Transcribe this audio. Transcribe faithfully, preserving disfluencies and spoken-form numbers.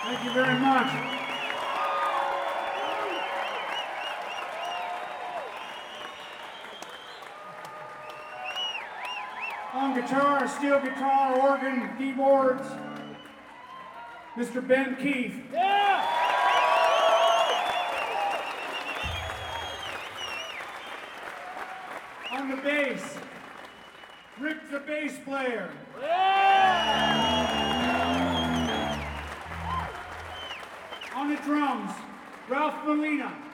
Thank you very much. On guitar, steel guitar, organ, keyboards, Mister Ben Keith. Yeah! On the bass, Rick the bass player. Yeah! On the drums, Ralph Molina.